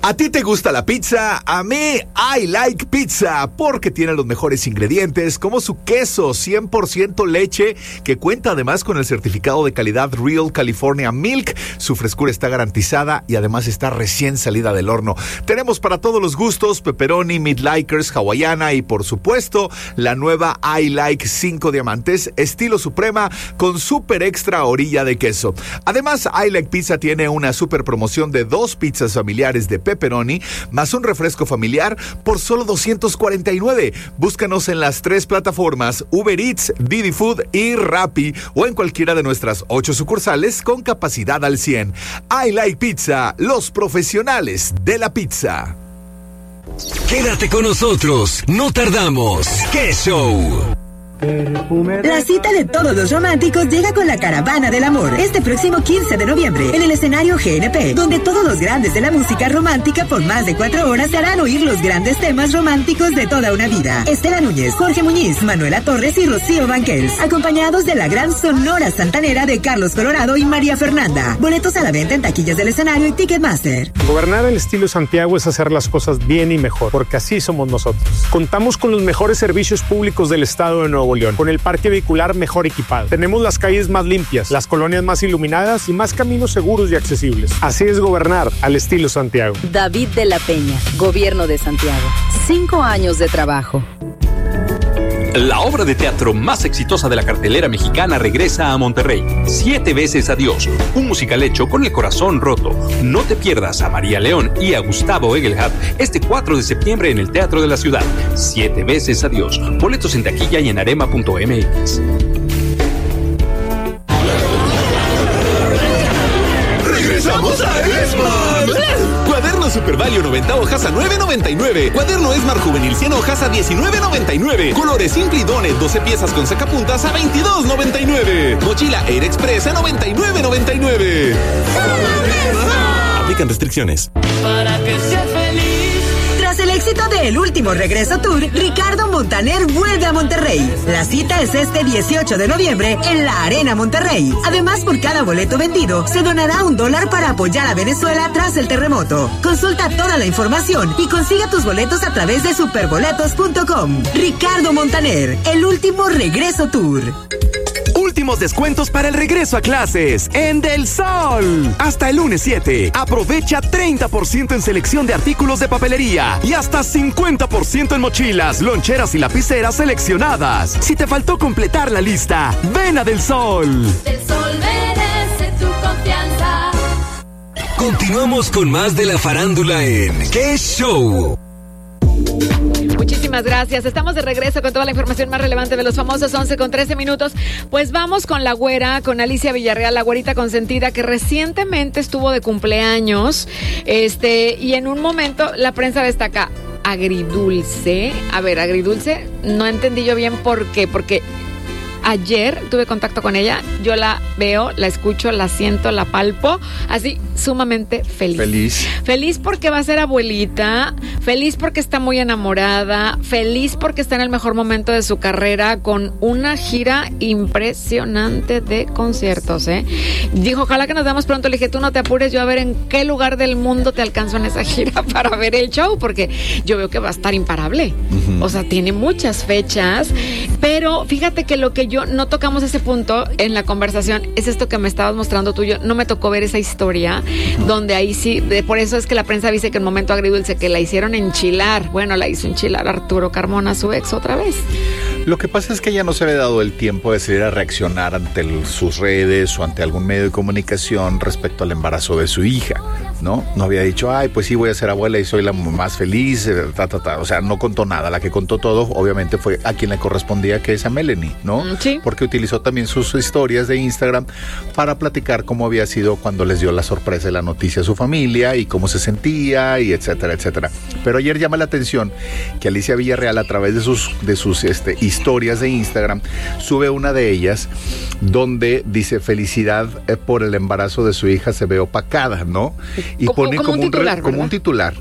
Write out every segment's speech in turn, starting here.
¿A ti te gusta la pizza? A mí, I like pizza, porque tiene los mejores ingredientes, como su queso 100% leche, que cuenta además con el certificado de calidad Real California Milk. Su frescura está garantizada y además está recién salida del horno. Tenemos para todos los gustos, pepperoni, meat-likers, hawaiana y por supuesto, la nueva I like 5 diamantes, estilo suprema, con super extra orilla de queso. Además, I like pizza tiene una super promoción de 2 pizzas familiares de pepperoni más un refresco familiar por solo $249. Búscanos en las 3 plataformas Uber Eats, Didi Food y Rappi o en cualquiera de nuestras 8 sucursales con capacidad al 100. I like pizza, los profesionales de la pizza. Quédate con nosotros, no tardamos. ¡Qué show! La cita de todos los románticos llega con la Caravana del Amor este próximo 15 de noviembre en el escenario GNP, donde todos los grandes de la música romántica por más de 4 horas se harán oír los grandes temas románticos de toda una vida. Estela Núñez, Jorge Muñiz, Manuela Torres y Rocío Banquels, acompañados de la gran Sonora Santanera de Carlos Colorado y María Fernanda. Boletos a la venta en taquillas del escenario y Ticketmaster. Gobernar el estilo Santiago es hacer las cosas bien y mejor, porque así somos nosotros. Contamos con los mejores servicios públicos del estado de Nuevo León, con el parque vehicular mejor equipado. Tenemos las calles más limpias, las colonias más iluminadas y más caminos seguros y accesibles. Así es gobernar al estilo Santiago. David de la Peña, Gobierno de Santiago. 5 años de trabajo. La obra de teatro más exitosa de la cartelera mexicana regresa a Monterrey. 7 veces adiós. Un musical hecho con el corazón roto. No te pierdas a María León y a Gustavo Egelhardt este 4 de septiembre en el Teatro de la Ciudad. 7 veces adiós. Boletos en taquilla y en arema.mx. ¡Regresamos a Esmar! Cuaderno Super Value 90 hojas a $9.99. Cuaderno Esmar Juvenil 100 hojas a $19.99. Colores Simple y Donet 12 piezas con sacapuntas a $22.99. Mochila Air Express a $99.99. Aplican restricciones. Para que seas feliz. Tras el éxito de El Último Regreso Tour, Ricardo Montaner vuelve a Monterrey. La cita es este 18 de noviembre en la Arena Monterrey. Además, por cada boleto vendido, se donará $1 para apoyar a Venezuela tras el terremoto. Consulta toda la información y consiga tus boletos a través de superboletos.com. Ricardo Montaner, El Último Regreso Tour. Últimos descuentos para el regreso a clases en Del Sol. Hasta el lunes 7. Aprovecha 30% en selección de artículos de papelería y hasta 50% en mochilas, loncheras y lapiceras seleccionadas. Si te faltó completar la lista, ven a Del Sol. Del Sol merece tu confianza. Continuamos con más de la farándula en ¡Qué show! Muchísimas gracias. Estamos de regreso con toda la información más relevante de los famosos 11:13. Pues vamos con la güera, con Alicia Villarreal, la güerita consentida, que recientemente estuvo de cumpleaños. Y en un momento la prensa destaca agridulce. A ver, agridulce, no entendí yo bien por qué. Porque ayer tuve contacto con ella, yo la veo, la escucho, la siento, la palpo, así sumamente feliz. Feliz porque va a ser abuelita, feliz porque está muy enamorada, feliz porque está en el mejor momento de su carrera con una gira impresionante de conciertos, Dijo, ojalá que nos veamos pronto. Le dije, tú no te apures, yo a ver en qué lugar del mundo te alcanzo en esa gira para ver el show, porque yo veo que va a estar imparable. O sea, tiene muchas fechas, pero fíjate que lo que yo no tocamos ese punto en la conversación es esto que me estabas mostrando tú. Yo no me tocó ver esa historia donde ahí sí, por eso es que la prensa dice que en momento agridulce, que la hicieron enchilar. Bueno, la hizo enchilar Arturo Carmona, su ex, otra vez. Lo que pasa es que ella no se había dado el tiempo de salir a reaccionar ante sus redes o ante algún medio de comunicación respecto al embarazo de su hija, ¿no? No había dicho, ay, pues sí, voy a ser abuela y soy la más feliz, O sea, no contó nada. La que contó todo, obviamente, fue a quien le correspondía, que es a Melanie, ¿no? Sí. Porque utilizó también sus historias de Instagram para platicar cómo había sido cuando les dio la sorpresa de la noticia a su familia y cómo se sentía y etcétera, etcétera. Pero ayer llama la atención que Alicia Villarreal, a través de sus historias de Instagram, sube una de ellas donde dice felicidad por el embarazo de su hija se ve opacada, ¿no? Y pone como un titular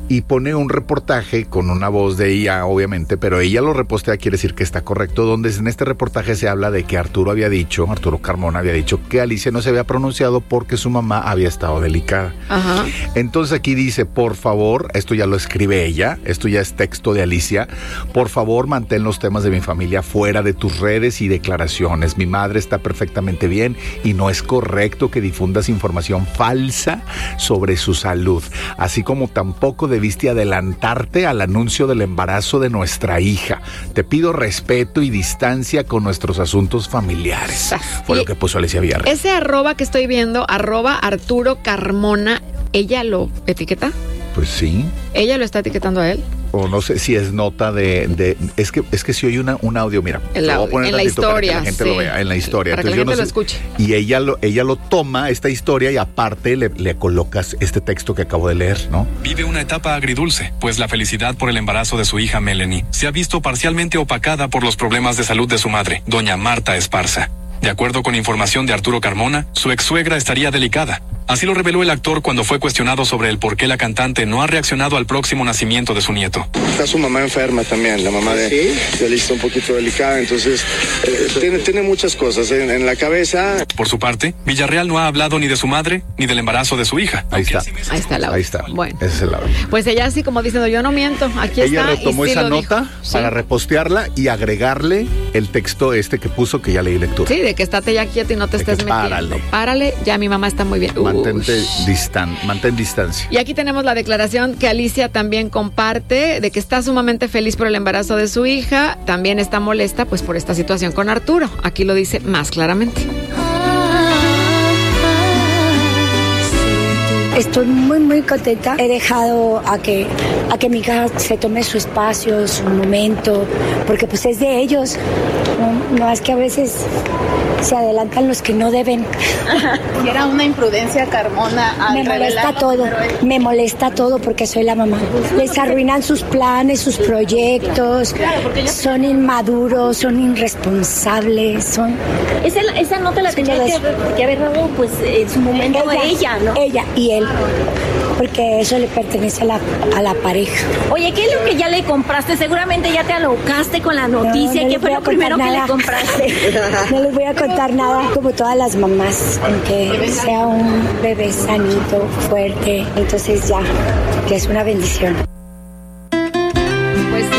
y pone un reportaje con una voz de ella, obviamente, pero ella lo repostea, quiere decir que está correcto, donde en este reportaje se habla de que Arturo Carmona había dicho que Alicia no se había pronunciado porque su mamá había estado delicada. Ajá. Entonces aquí dice, por favor, esto ya lo escribe ella, esto ya es texto de Alicia, por favor mantén los temas de mi familia fuera de tus redes y declaraciones. Mi madre está perfectamente bien y no es correcto que difundas información falsa sobre su salud, así como tampoco debiste adelantarte al anuncio del embarazo de nuestra hija. Te pido respeto y distancia con nuestros asuntos familiares. Fue lo que puso Alicia Villarreal. Ese @que estoy viendo, @Arturo Carmona, ¿ella lo etiqueta? Pues sí. ¿Ella lo está etiquetando a él? O no sé si es nota es que si oye un audio, mira, lo voy a poner en la historia, para que la gente lo vea, en la historia. Para que la gente lo escuche. Y ella lo toma, esta historia, y aparte le colocas este texto que acabo de leer, ¿no? Vive una etapa agridulce, pues la felicidad por el embarazo de su hija Melanie se ha visto parcialmente opacada por los problemas de salud de su madre, doña Marta Esparza. De acuerdo con información de Arturo Carmona, su ex-suegra estaría delicada. Así lo reveló el actor cuando fue cuestionado sobre el por qué la cantante no ha reaccionado al próximo nacimiento de su nieto. Está su mamá enferma también, la mamá de Alicia está un poquito delicada, entonces tiene muchas cosas en la cabeza. Por su parte, Villarreal no ha hablado ni de su madre ni del embarazo de su hija. Ahí está el audio. Ahí está. Bueno. Ese es el audio. Pues ella así como diciendo, yo no miento, aquí está. Ella retomó esa nota dijo. para repostearla y agregarle el texto que puso, que ya leí lectura. Sí, de que estate ya quieto y no te estés metiendo. Párale, ya mi mamá está muy bien. Mantén distancia. Y aquí tenemos la declaración que Alicia también comparte, de que está sumamente feliz por el embarazo de su hija, también está molesta pues por esta situación con Arturo. Aquí lo dice más claramente. Estoy muy contenta. He dejado a que mi hija se tome su espacio, su momento, porque pues es de ellos. No es que a veces se adelantan los que no deben. Y era una imprudencia, Carmona. Me molesta todo porque soy la mamá. Les arruinan sus planes, sus proyectos. Son inmaduros, son irresponsables, Esa nota la tenía que haber dado pues en su momento ella, ¿no? Ella y él, porque eso le pertenece a la pareja. Oye, ¿qué es lo que ya le compraste? Seguramente ya te alocaste con la noticia. ¿Qué fue lo primero que le compraste? No les voy a contar nada, como todas las mamás, aunque sea un bebé sanito, fuerte. Entonces ya es una bendición. Pues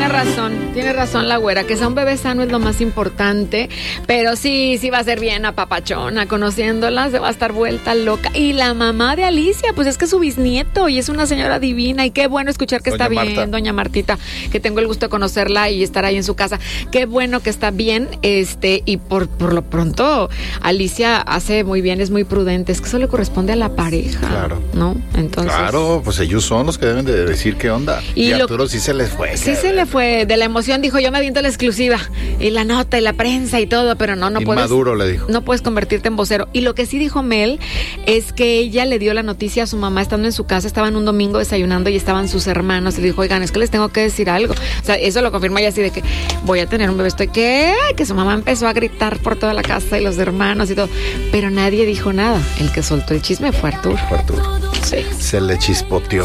tiene razón la güera, que sea un bebé sano es lo más importante, pero sí va a ser bien apapachona, conociéndola se va a estar vuelta loca. Y la mamá de Alicia, pues es que es su bisnieto y es una señora divina, y qué bueno escuchar que está bien, doña Martita, que tengo el gusto de conocerla y estar ahí en su casa. Qué bueno que está bien, y por lo pronto Alicia hace muy bien, es muy prudente, es que eso le corresponde a la pareja, claro, ¿no? Entonces, claro, pues ellos son los que deben de decir qué onda. Y Arturo sí se les fue. Sí se le fue, de la emoción dijo, yo me aviento la exclusiva, y la nota y la prensa y todo, pero no puedes. Inmaduro, le dijo. No puedes convertirte en vocero. Y lo que sí dijo Mel es que ella le dio la noticia a su mamá estando en su casa, estaban un domingo desayunando y estaban sus hermanos, y le dijo, oigan, es que les tengo que decir algo. O sea, eso lo confirmó ella así de que voy a tener un bebé, que su mamá empezó a gritar por toda la casa y los hermanos y todo, pero nadie dijo nada. El que soltó el chisme fue Arturo. Sí. Se le chispoteó.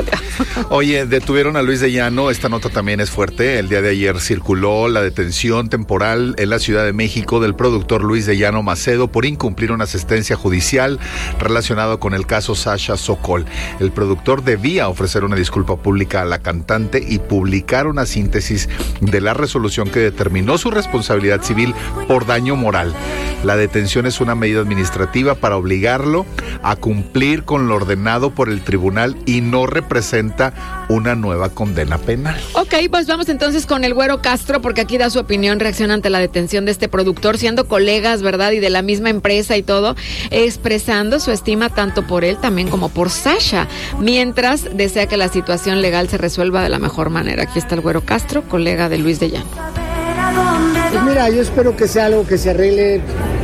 Oye, detuvieron a Luis de Llano. Esta nota también es fuerte. El día de ayer circuló la detención temporal en la Ciudad de México del productor Luis de Llano Macedo por incumplir una asistencia judicial relacionado con el caso Sasha Sokol. El productor debía ofrecer una disculpa pública a la cantante y publicar una síntesis de la resolución que determinó su responsabilidad civil por daño moral. La detención es una medida administrativa para obligarlo a cumplir con lo ordenado por el tribunal y no representa una nueva condena penal. Ok, pues vamos entonces con el Güero Castro, porque aquí da su opinión, reacciona ante la detención de este productor, siendo colegas, ¿verdad? Y de la misma empresa y todo, expresando su estima tanto por él también como por Sasha, mientras desea que la situación legal se resuelva de la mejor manera. Aquí está el Güero Castro, colega de Luis de Llano. Pues mira, yo espero que sea algo que se arregle.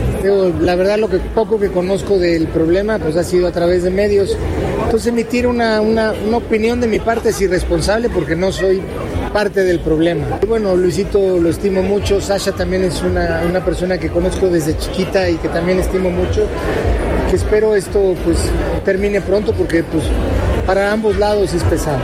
La verdad, lo que poco que conozco del problema pues ha sido a través de medios. Entonces emitir una opinión de mi parte es irresponsable porque no soy parte del problema. Y bueno, Luisito lo estimo mucho, Sasha también es una persona que conozco desde chiquita y que también estimo mucho, que espero esto pues termine pronto porque pues para ambos lados es pesado.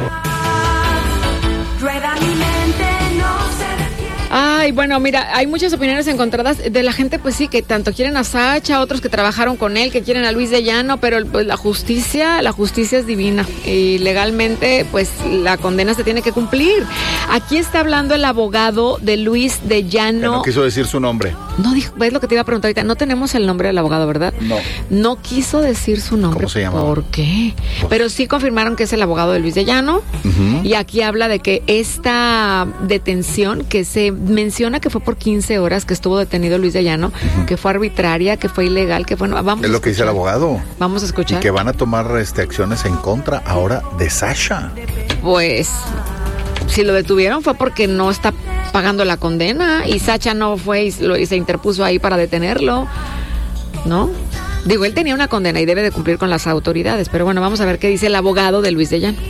Rueda mi mente, no se detiene. Ay, bueno, mira, hay muchas opiniones encontradas de la gente, pues sí, que tanto quieren a Sacha, otros que trabajaron con él, que quieren a Luis de Llano, pero pues la justicia es divina y legalmente, pues la condena se tiene que cumplir. Aquí está hablando el abogado de Luis de Llano. Que no quiso decir su nombre. No dijo, ves lo que te iba a preguntar ahorita, no tenemos el nombre del abogado, ¿verdad? No. No quiso decir su nombre. ¿Cómo se llama? ¿Por qué? Pero sí confirmaron que es el abogado de Luis de Llano. Y aquí habla de que esta detención que se menciona que fue por 15 horas que estuvo detenido Luis de Llano, que fue arbitraria, que fue ilegal, que fue... Vamos es lo que dice el abogado. Vamos a escuchar. Y que van a tomar acciones en contra ahora de Sacha. Pues... si lo detuvieron fue porque no está pagando la condena y Sacha no fue y se interpuso ahí para detenerlo, ¿no? Digo, él tenía una condena y debe de cumplir con las autoridades, pero bueno, vamos a ver qué dice el abogado de Luis de Llano.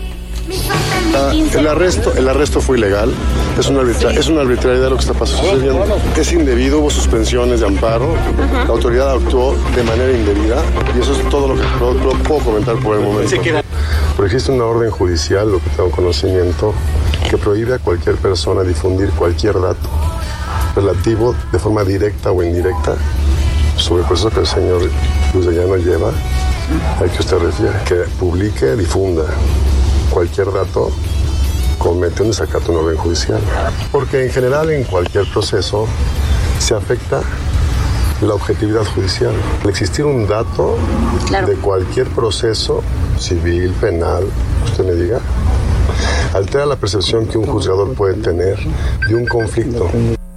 El arresto fue ilegal, es una arbitrariedad lo que está sucediendo, es indebido, hubo suspensiones de amparo, la autoridad actuó de manera indebida y eso es todo lo que puedo comentar por el momento. Pero existe una orden judicial, lo que tengo conocimiento, que prohíbe a cualquier persona difundir cualquier dato relativo de forma directa o indirecta sobre el proceso que el señor Luis de Llano lleva, al que usted refiere, que publique, difunda cualquier dato, comete un desacato a una orden judicial. Porque en general en cualquier proceso se afecta la objetividad judicial. Al existir un dato de cualquier proceso civil, penal, usted me diga, altera la percepción que un juzgador puede tener de un conflicto.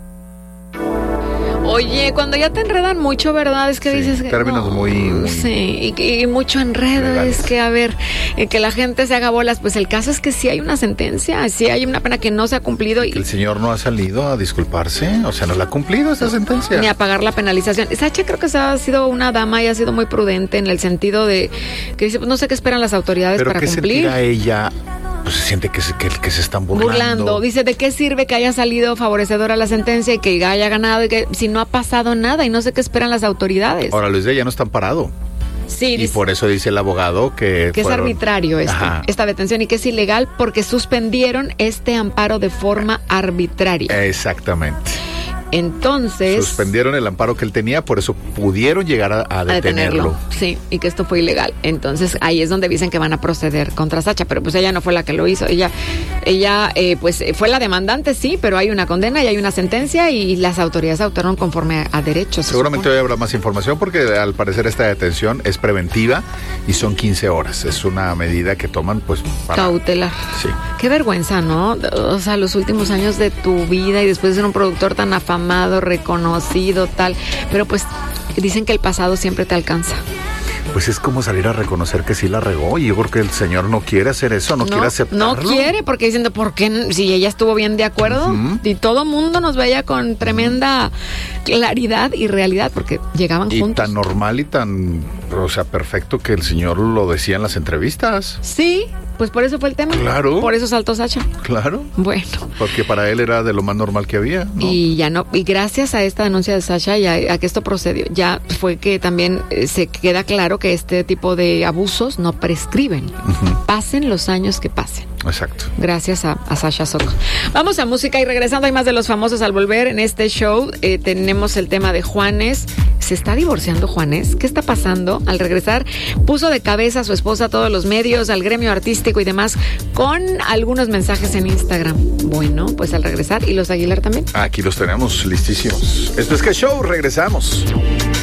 Oye, cuando ya te enredan mucho, ¿verdad? Es que dices... términos muy... Sí, y mucho enredo, legales. Es que, a ver, que la gente se haga bolas. Pues el caso es que sí hay una sentencia, sí hay una pena que no se ha cumplido. Y... el señor no ha salido a disculparse, o sea, no la ha cumplido esa sentencia. Ni a pagar la penalización. Sacha creo que ha sido una dama y ha sido muy prudente en el sentido de que dice, pues no sé qué esperan las autoridades pero para ¿qué cumplir. Pero ¿qué ella? Pues se siente que se están burlando. Dice, ¿de qué sirve que haya salido favorecedora la sentencia y que haya ganado y que si no ha pasado nada y no sé qué esperan las autoridades? Ahora, Luis de Llano está amparado. Sí, y por eso dice el abogado que es arbitrario esta detención y que es ilegal porque suspendieron este amparo de forma arbitraria. Exactamente. Entonces... suspendieron el amparo que él tenía, por eso pudieron llegar a detenerlo. Sí, y que esto fue ilegal. Entonces ahí es donde dicen que van a proceder contra Sacha, pero pues ella no fue la que lo hizo. Ella pues fue la demandante, sí, pero hay una condena y hay una sentencia y las autoridades actuaron conforme a derechos. Seguramente hoy habrá más información porque al parecer esta detención es preventiva y son 15 horas. Es una medida que toman pues para... cautelar. Sí. Qué vergüenza, ¿no? O sea, los últimos años de tu vida y después de ser un productor tan afamado, reconocido, tal, pero pues dicen que el pasado siempre te alcanza. Pues es como salir a reconocer que sí la regó y yo creo que el señor no quiere hacer eso, no quiere aceptarlo. No quiere porque diciendo, ¿por qué? Si ella estuvo bien de acuerdo y todo mundo nos veía con tremenda claridad y realidad porque llegaban juntos. Y tan normal y tan, o sea, perfecto que el señor lo decía en las entrevistas. Sí, pues por eso fue el tema. Claro. Por eso saltó Sacha. Claro. Bueno. Porque para él era de lo más normal que había, ¿no? Y ya no, y gracias a esta denuncia de Sacha y a que esto procedió, ya fue que también se queda claro que este tipo de abusos no prescriben. Pasen los años que pasen. Exacto. Gracias a Sacha Sokol. Vamos a música y regresando hay más de los famosos al volver. En este show tenemos el tema de Juanes. ¿Se está divorciando Juanes? ¿Qué está pasando? Al regresar puso de cabeza a su esposa a todos los medios, al gremio artístico y demás, con algunos mensajes en Instagram. Bueno, pues al regresar, y los Aguilar también. Aquí los tenemos listísimos. Esto es Que Show, regresamos.